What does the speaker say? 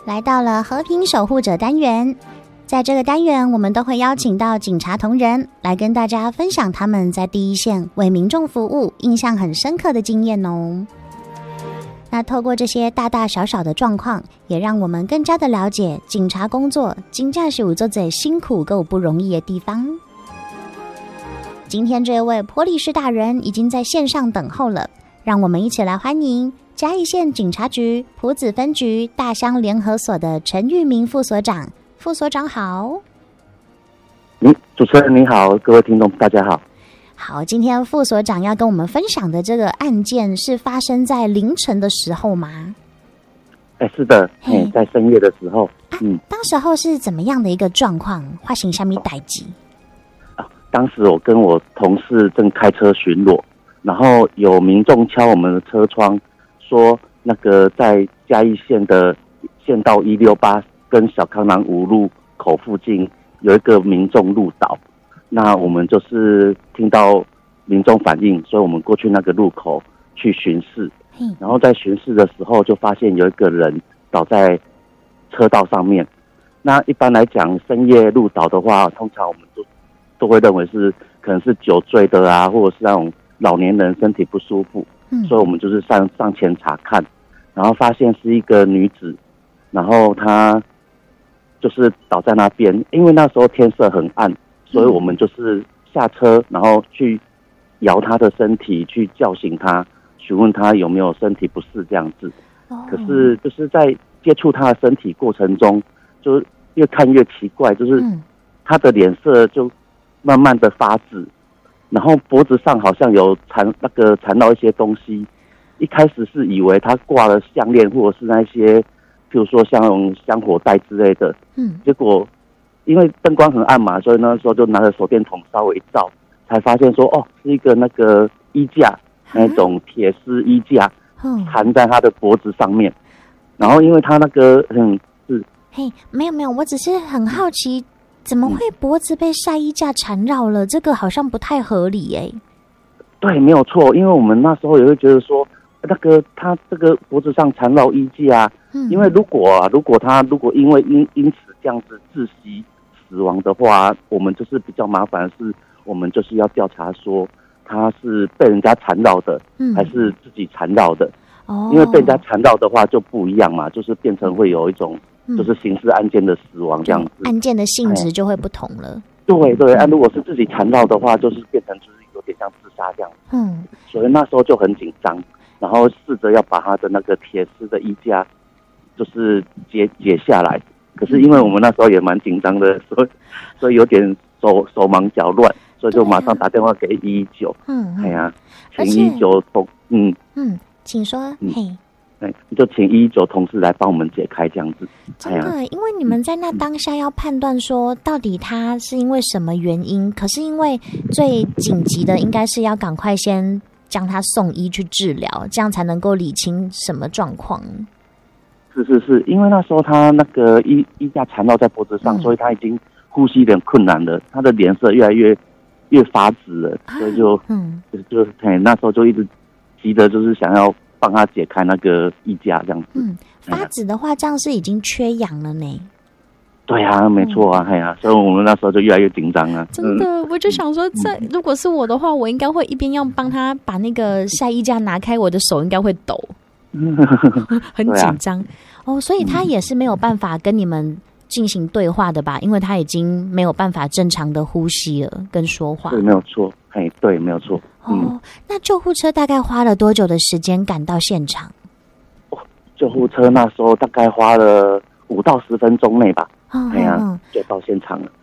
来到了和平守护者单元，在这个单元我们都会邀请到警察同仁来跟大家分享他们在第一线为民众服务印象很深刻的经验哦。那透过这些大大小小的状况，也让我们更加的了解警察工作真的是有做最辛苦够不容易的地方。今天这位波利士大人已经在线上等候了，让我们一起来欢迎嘉义县警察局埔子分局大乡联合所的陈玉明副所长。副所长好。 主持人你好，各位听众大家好。 好，今天副所长要跟我们分享的这个案件是发生在凌晨的时候吗？ 是的，在深夜的时候。 当时候是怎么样的一个状况？发生什么代志？ 当时我跟我同事正开车巡逻，然后有民众敲我们的车窗，说那个在嘉义县的县道168跟小康南5路口附近有一个民众路倒。那我们就是听到民众反映，所以我们过去那个路口去巡视，然后在巡视的时候就发现有一个人倒在车道上面。那一般来讲，深夜路倒的话，通常我们都会认为是可能是酒醉的啊，或者是那种老年人身体不舒服，所以我们就是上前查看，然后发现是一个女子，然后她就是倒在那边，因为那时候天色很暗。所以我们就是下车，然后去摇他的身体，去叫醒他，询问他有没有身体不适这样子。可是就是在接触他的身体过程中，就越看越奇怪，就是他的脸色就慢慢的发紫，然后脖子上好像有缠绕一些东西。一开始是以为他挂了项链或者是那些，譬如说像香火带之类的，结果因为灯光很暗嘛，所以那时候就拿着手电筒稍微一照，才发现说是一个那个衣架，那种铁丝衣架缠在他的脖子上面。然后因为他那个没有，我只是很好奇，怎么会脖子被晒衣架缠绕了？这个好像不太合理耶。 对，没有错，因为我们那时候也会觉得说，那个他这个脖子上缠绕衣架，因为如果他因为因此这样子窒息死亡的话，我们就是比较麻烦的是，我们就是要调查说他是被人家缠绕的，还是自己缠绕的。因为被人家缠绕的话就不一样嘛，就是变成会有一种就是刑事案件的死亡这样子， 案件的性质就会不同了。 对，如果是自己缠绕的话，就是变成就是有点像自杀这样子。所以那时候就很紧张，然后试着要把他的那个铁丝的衣架就是解下来。可是因为我们那时候也蛮紧张的，所以有点手忙脚乱，所以就马上打电话给119。请119 请说。 就请119同事来帮我们解开这样子。 真的，因为你们在那当下要判断说，到底他是因为什么原因？可是因为最紧急的应该是要赶快先将他送医去治疗，这样才能够理清什么状况。 是，因为那时候他那个衣架缠绕在脖子上，所以他已经呼吸有点困难了，他的脸色越来越发紫了，所以就那时候就一直急着就是想要帮他解开那个衣架这样子。 发紫的话，这样是已经缺氧了呢。 对啊，没错啊，所以我们那时候就越来越紧张啊。 真的，我就想说，如果是我的话，我应该会一边要帮他把那个晒衣架拿开，我的手应该会抖。很紧张。所以他也是没有办法跟你们进行对话的吧？因为他已经没有办法正常的呼吸了，跟说话。 对，没有错。对，没有错。 那救护车大概花了多久的时间赶到现场？ 救护车那时候大概花了5到10分钟内吧。就到现场了。